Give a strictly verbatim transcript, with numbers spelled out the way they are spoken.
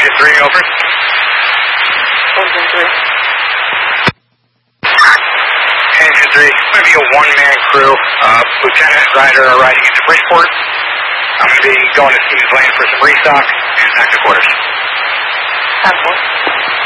Engine three, over. Engine three. Engine three, it's going to be a one-man crew. Uh, Lieutenant Ryder are riding into Bridgeport. I'm going to be going to Stevens Lane for some restock and back to quarters. ten four.